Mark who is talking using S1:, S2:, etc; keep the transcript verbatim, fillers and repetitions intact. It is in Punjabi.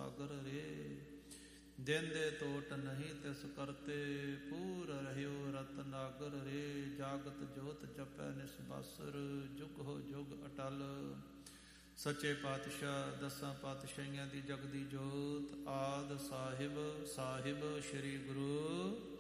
S1: ਸਾਗਰ ਰੇ। ਦਿਨ ਦੇ ਟੋਟ ਨਹੀਂ ਤਿਸ ਕਰਤੇ, ਪੂਰ ਰਹਿਓ ਰਤਨਾਗਰ ਰੇ। ਜਾਗਤ ਜੋਤ ਜਪੈ ਨਿਸਬਾਸੁਰ, ਜੁਗ ਹੋ ਜੁਗ ਅਟਲ। ਸੱਚੇ ਪਾਤਸ਼ਾਹ ਦਸਾਂ ਪਾਤਸ਼ਾਹੀਆਂ ਦੀ ਜਗਦੀ ਜੋਤ, ਆਦਿ ਸਾਹਿਬ ਸਾਹਿਬ ਸ੍ਰੀ ਗੁਰੂ